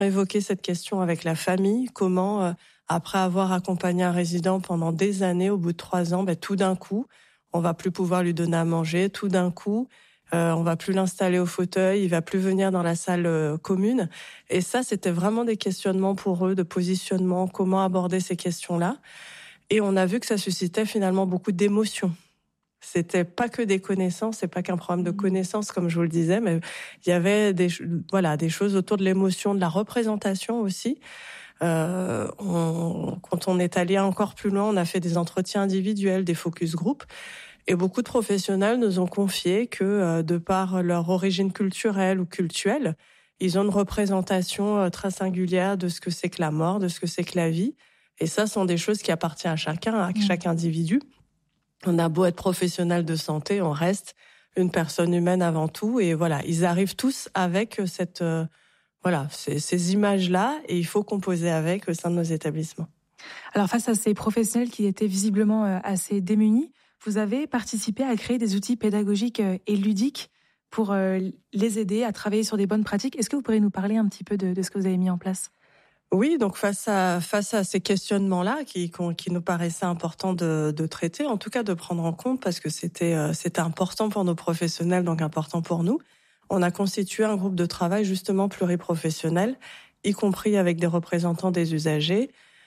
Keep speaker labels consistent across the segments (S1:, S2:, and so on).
S1: évoquer cette question avec la famille, comment, après avoir accompagné un résident pendant des années, au bout de 3 ans, tout d'un coup, on va plus pouvoir lui donner à manger, tout d'un coup, on va plus l'installer au fauteuil, il va plus venir dans la salle commune. Et ça, c'était vraiment des questionnements pour eux, de positionnement, comment aborder ces questions-là. Et on a vu que ça suscitait finalement beaucoup d'émotions. C'était pas que des connaissances, c'est pas qu'un problème de connaissances, comme je vous le disais, mais il y avait des choses autour de l'émotion, de la représentation aussi. Quand on est allé encore plus loin, on a fait des entretiens individuels, des focus group. Et beaucoup de professionnels nous ont confié que, de par leur origine culturelle ou cultuelle, ils ont une représentation très singulière de ce que c'est que la mort, de ce que c'est que la vie. Et ça, sont des choses qui appartiennent à chacun, à chaque individu. On a beau être professionnel de santé, on reste une personne humaine avant tout. Et voilà, ils arrivent tous avec ces images-là, et il faut composer avec au sein de nos établissements.
S2: Alors face à ces professionnels qui étaient visiblement assez démunis, vous avez participé à créer des outils pédagogiques et ludiques pour les aider à travailler sur des bonnes pratiques. Est-ce que vous pourriez nous parler un petit peu de ce que vous avez mis en place ?
S1: Oui, donc face à ces questionnements-là qui nous paraissaient importants de traiter, en tout cas de prendre en compte, parce que c'était important pour nos professionnels, donc important pour nous. On a constitué un groupe de travail justement pluriprofessionnel, y compris avec des représentants des usagers,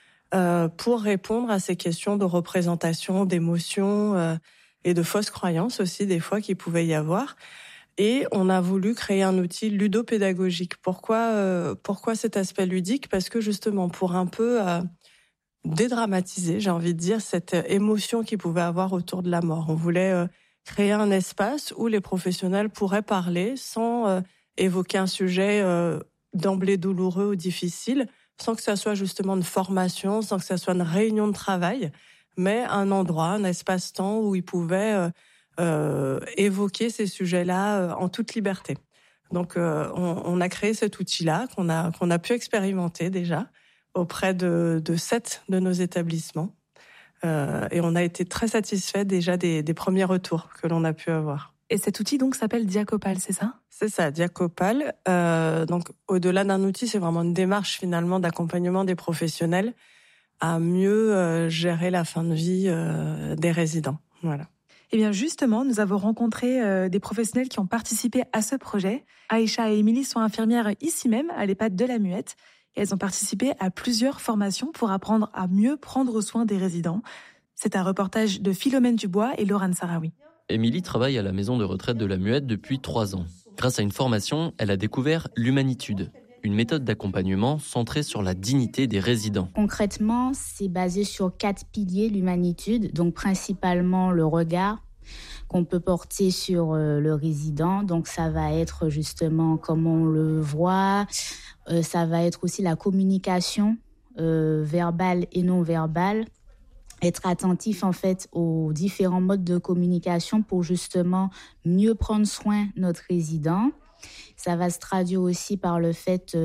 S1: pour répondre à ces questions de représentation, d'émotion et de fausses croyances aussi des fois qu'il pouvait y avoir. Et on a voulu créer un outil ludopédagogique. Pourquoi cet aspect ludique ? Parce que justement, pour un peu dédramatiser, j'ai envie de dire, cette émotion qu'il pouvait avoir autour de la mort. On voulait créer un espace où les professionnels pourraient parler sans évoquer un sujet d'emblée douloureux ou difficile, sans que ça soit justement une formation, sans que ça soit une réunion de travail, mais un endroit, un espace-temps où ils pouvaient évoquer ces sujets-là en toute liberté. Donc, on a créé cet outil-là qu'on a pu expérimenter déjà auprès de 7 de nos établissements. Et on a été très satisfaits déjà des premiers retours que l'on a pu avoir.
S2: Et cet outil donc s'appelle Diacopal, c'est ça ?
S1: C'est ça, Diacopal. Donc, au-delà d'un outil, c'est vraiment une démarche finalement d'accompagnement des professionnels à mieux gérer la fin de vie des résidents. Voilà.
S2: Eh bien justement, nous avons rencontré des professionnels qui ont participé à ce projet. Aïcha et Émilie sont infirmières ici même, à l'EHPAD de la Muette. Et elles ont participé à plusieurs formations pour apprendre à mieux prendre soin des résidents. C'est un reportage de Philomène Dubois et Laurane Sarawi.
S3: Émilie travaille à la maison de retraite de la Muette depuis 3 ans. Grâce à une formation, elle a découvert l'humanitude, une méthode d'accompagnement centrée sur la dignité des résidents.
S4: Concrètement, c'est basé sur 4 piliers, l'humanitude, donc principalement le regard qu'on peut porter sur le résident. Donc ça va être justement comment on le voit, ça va être aussi la communication verbale et non verbale. Être attentif en fait aux différents modes de communication pour justement mieux prendre soin de notre résident. Ça va se traduire aussi par le fait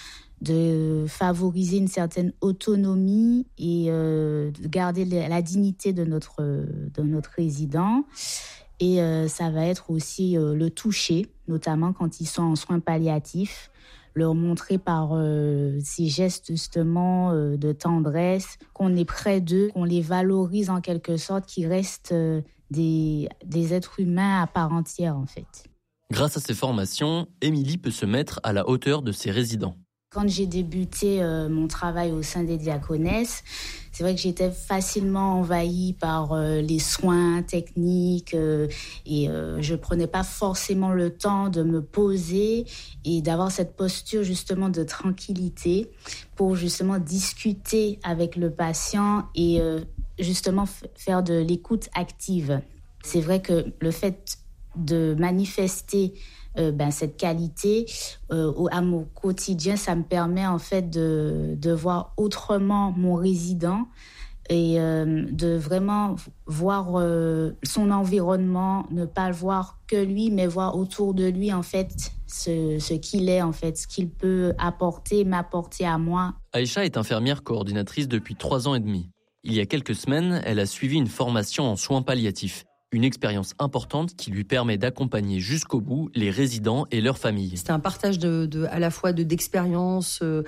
S4: de favoriser une certaine autonomie et de garder la dignité de notre résident. Et ça va être aussi le toucher, notamment quand ils sont en soins palliatifs, leur montrer par ces gestes justement de tendresse qu'on est près d'eux, qu'on les valorise en quelque sorte, qu'ils restent des êtres humains à part entière en fait.
S3: Grâce à ces formations, Émilie peut se mettre à la hauteur de ses résidents.
S4: Quand j'ai débuté mon travail au sein des diaconesses, c'est vrai que j'étais facilement envahie par les soins techniques et je prenais pas forcément le temps de me poser et d'avoir cette posture justement de tranquillité pour justement discuter avec le patient et justement faire de l'écoute active. C'est vrai que le fait de manifester cette qualité à mon quotidien, ça me permet en fait de voir autrement mon résident et de vraiment voir son environnement, ne pas le voir que lui, mais voir autour de lui en fait ce qu'il est en fait, ce qu'il peut m'apporter à moi.
S3: Aïcha est infirmière coordinatrice depuis 3 ans et demi. Il y a quelques semaines, elle a suivi une formation en soins palliatifs. Une expérience importante qui lui permet d'accompagner jusqu'au bout les résidents et leurs familles.
S5: C'était un partage à la fois d'expériences,